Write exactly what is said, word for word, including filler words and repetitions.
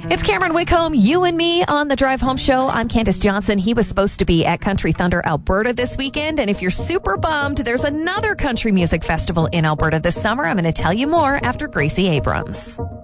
It's Cameron Wickholm, you and me on the Drive Home Show. I'm Candace Johnson. He was supposed to be at Country Thunder, Alberta this weekend. And if you're super bummed, there's another country music festival in Alberta this summer. I'm going to tell you more after Gracie Abrams.